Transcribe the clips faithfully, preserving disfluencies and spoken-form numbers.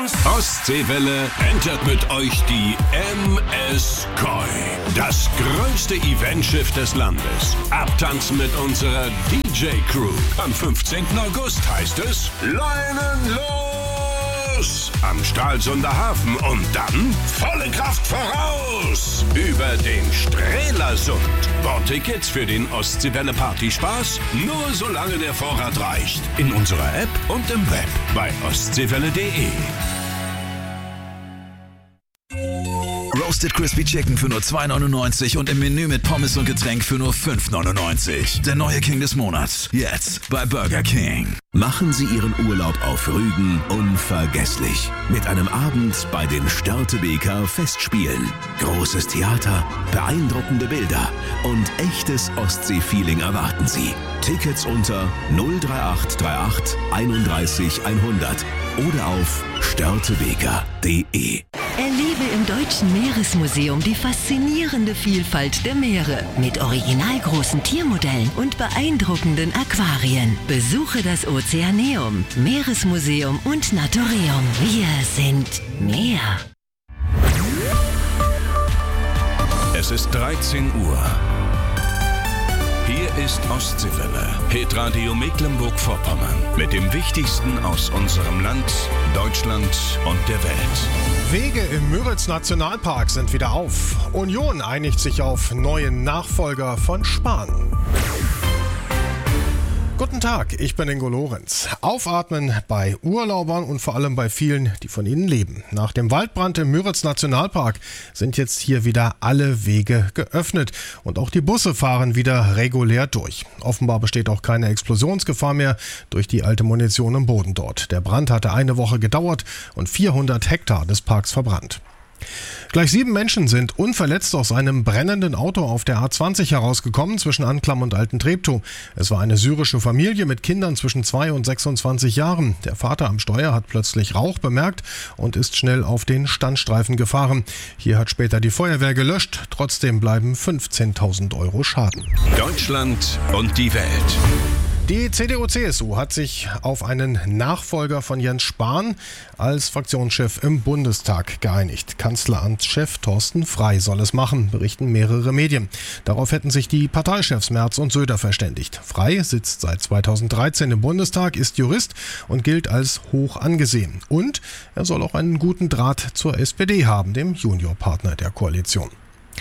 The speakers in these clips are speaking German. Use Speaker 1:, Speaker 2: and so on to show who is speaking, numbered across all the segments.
Speaker 1: Ostseewelle entert mit euch die M S Koi. Das größte Eventschiff des Landes. Abtanzen mit unserer D J-Crew. Am fünfzehnten August heißt es Leinen los! Am Stralsunder Hafen und dann volle Kraft voraus! Über den Strelasund. Bordtickets für den Ostseewelle Partyspaß nur solange der Vorrat reicht. In unserer App und im Web bei ostseewelle punkt de.
Speaker 2: Roasted Crispy Chicken für nur zwei neunundneunzig und im Menü mit Pommes und Getränk für nur fünf neunundneunzig. Der neue King des Monats. Jetzt bei Burger King.
Speaker 3: Machen Sie Ihren Urlaub auf Rügen unvergesslich. Mit einem Abend bei den Störtebeker Festspielen. Großes Theater, beeindruckende Bilder und echtes Ostsee-Feeling erwarten Sie. Tickets unter null drei acht drei acht einunddreißig hundert oder auf störtebeker punkt de.
Speaker 4: Erlebe im Deutschen Meeresmuseum die faszinierende Vielfalt der Meere mit original großen Tiermodellen und beeindruckenden Aquarien. Besuche das Ozeaneum, Meeresmuseum und Naturium. Wir sind Meer.
Speaker 1: Es ist dreizehn Uhr. Hier ist Ostseewelle, Hitradio Mecklenburg-Vorpommern. Mit dem Wichtigsten aus unserem Land, Deutschland und der Welt.
Speaker 5: Wege im Müritz-Nationalpark sind wieder auf. Union einigt sich auf neuen Nachfolger von Spahn. Guten Tag, ich bin Ingo Lorenz. Aufatmen bei Urlaubern und vor allem bei vielen, die von ihnen leben. Nach dem Waldbrand im Müritz-Nationalpark sind jetzt hier wieder alle Wege geöffnet und auch die Busse fahren wieder regulär durch. Offenbar besteht auch keine Explosionsgefahr mehr durch die alte Munition im Boden dort. Der Brand hatte eine Woche gedauert und vierhundert Hektar des Parks verbrannt. Gleich sieben Menschen sind unverletzt aus einem brennenden Auto auf der A zwanzig herausgekommen zwischen Anklam und Alten-Treptow. Es war eine syrische Familie mit Kindern zwischen zwei und sechsundzwanzig Jahren. Der Vater am Steuer hat plötzlich Rauch bemerkt und ist schnell auf den Standstreifen gefahren. Hier hat später die Feuerwehr gelöscht. Trotzdem bleiben fünfzehntausend Euro Schaden.
Speaker 1: Deutschland und die Welt.
Speaker 5: Die C D U C S U hat sich auf einen Nachfolger von Jens Spahn als Fraktionschef im Bundestag geeinigt. Kanzleramtschef Thorsten Frey soll es machen, berichten mehrere Medien. Darauf hätten sich die Parteichefs Merz und Söder verständigt. Frey sitzt seit zweitausenddreizehn im Bundestag, ist Jurist und gilt als hoch angesehen. Und er soll auch einen guten Draht zur S P D haben, dem Juniorpartner der Koalition.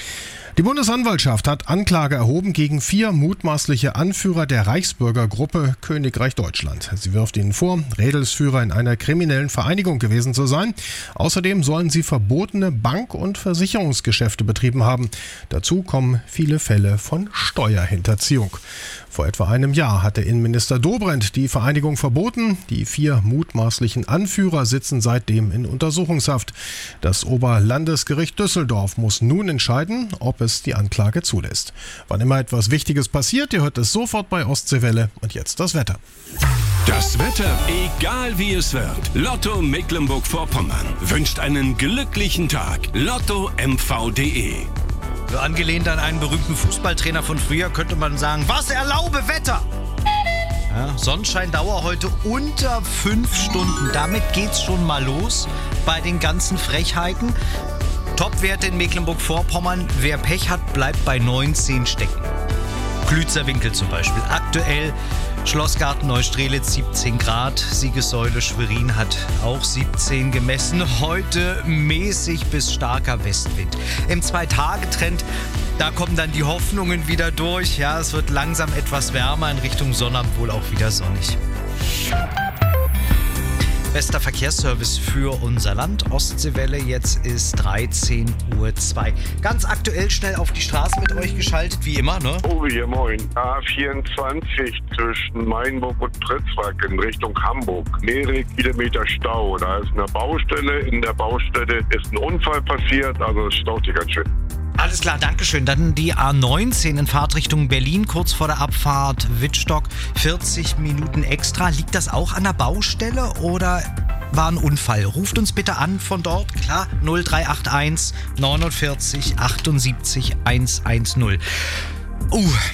Speaker 5: Die Bundesanwaltschaft hat Anklage erhoben gegen vier mutmaßliche Anführer der Reichsbürgergruppe Königreich Deutschland. Sie wirft ihnen vor, Rädelsführer in einer kriminellen Vereinigung gewesen zu sein. Außerdem sollen sie verbotene Bank- und Versicherungsgeschäfte betrieben haben. Dazu kommen viele Fälle von Steuerhinterziehung. Vor etwa einem Jahr hatte Innenminister Dobrindt die Vereinigung verboten. Die vier mutmaßlichen Anführer sitzen seitdem in Untersuchungshaft. Das Oberlandesgericht Düsseldorf muss nun entscheiden, ob es die Anklage zulässt. Wann immer etwas Wichtiges passiert, ihr hört es sofort bei Ostseewelle. Und jetzt das Wetter.
Speaker 1: Das Wetter, egal wie es wird. Lotto Mecklenburg-Vorpommern wünscht einen glücklichen Tag. Lotto M V punkt de.
Speaker 6: Angelehnt an einen berühmten Fußballtrainer von früher könnte man sagen, was erlaube Wetter! Ja, Sonnenscheindauer heute unter fünf Stunden. Damit geht's schon mal los bei den ganzen Frechheiten. Topwerte in Mecklenburg-Vorpommern. Wer Pech hat, bleibt bei neunzehn stecken. Klützer Winkel zum Beispiel. Aktuell Schlossgarten Neustrelitz siebzehn Grad. Siegessäule Schwerin hat auch siebzehn gemessen. Heute mäßig bis starker Westwind. Im Zwei-Tage-Trend, da kommen dann die Hoffnungen wieder durch. Ja, es wird langsam etwas wärmer in Richtung Sonnabend, wohl auch wieder sonnig. Bester Verkehrsservice für unser Land. Ostseewelle, jetzt ist dreizehn Uhr zwei. Ganz aktuell schnell auf die Straße mit euch geschaltet, wie immer, ne?
Speaker 7: Oh, hier, moin. A vierundzwanzig zwischen Mainburg und Pritzwag in Richtung Hamburg. Mehrere Kilometer Stau. Da ist eine Baustelle. In der Baustelle ist ein Unfall passiert, also es staut sich ganz schön.
Speaker 6: Alles klar, Dankeschön. Dann die A neunzehn in Fahrtrichtung Berlin, kurz vor der Abfahrt Wittstock. vierzig Minuten extra. Liegt das auch an der Baustelle oder war ein Unfall? Ruft uns bitte an von dort. Klar, null drei acht eins neunundvierzig achtundsiebzig hundertzehn. Uh,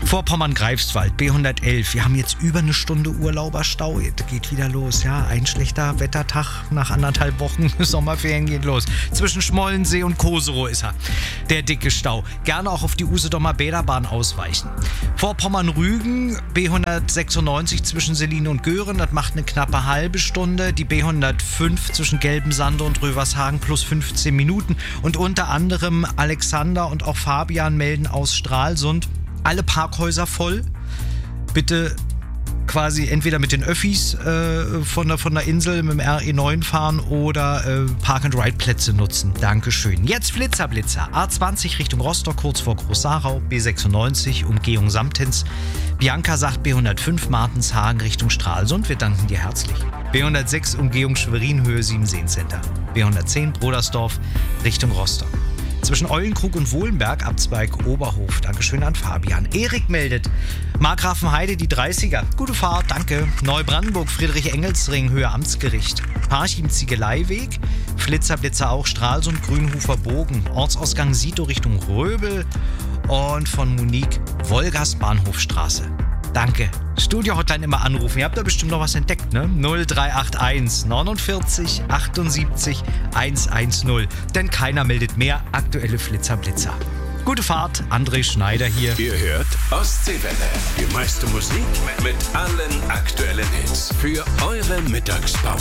Speaker 6: Vorpommern-Greifswald, B hundertelf. Wir haben jetzt über eine Stunde Urlauberstau. Das geht wieder los, ja. Ein schlechter Wettertag nach anderthalb Wochen. Sommerferien geht los. Zwischen Schmollensee und Koserow ist er. Der dicke Stau. Gerne auch auf die Usedomer Bäderbahn ausweichen. Vorpommern-Rügen, B hundertsechsundneunzig zwischen Selin und Göhren. Das macht eine knappe halbe Stunde. Die B hundertfünf zwischen Gelbensande und Rövershagen plus fünfzehn Minuten. Und unter anderem Alexander und auch Fabian melden aus Stralsund. Alle Parkhäuser voll. Bitte quasi entweder mit den Öffis äh, von, der, von der Insel mit dem R E neun fahren oder äh, Park-and-Ride-Plätze nutzen. Dankeschön. Jetzt Flitzerblitzer. A zwanzig Richtung Rostock, kurz vor Groß-Sarau. B sechsundneunzig, Umgehung Samtens. Bianca sagt B hundertfünf, Martenshagen Richtung Stralsund. Wir danken dir herzlich. B hundertsechs, Umgehung Schwerin, Höhe Siemenseen Center. B hundertzehn, Brodersdorf Richtung Rostock. Zwischen Eulenkrug und Wohlenberg, Abzweig Oberhof. Dankeschön an Fabian. Erik meldet. Markgrafenheide, die dreißiger. Gute Fahrt, danke. Neubrandenburg, Friedrich-Engelsring, Höhe Amtsgericht. Parchim, Ziegeleiweg. Flitzer, Blitzer auch, Stralsund, Grünhofer Bogen. Ortsausgang Sito Richtung Röbel. Und von Monique, Wolgast, Bahnhofstraße. Danke. Studio-Hotline immer anrufen. Ihr habt da bestimmt noch was entdeckt, ne? null drei acht eins neunundvierzig achtundsiebzig hundertzehn. Denn keiner meldet mehr aktuelle Flitzer-Blitzer. Gute Fahrt, André Schneider hier.
Speaker 1: Ihr hört Ostseewelle. Die meiste Musik mit allen aktuellen Hits. Für eure Mittagspause.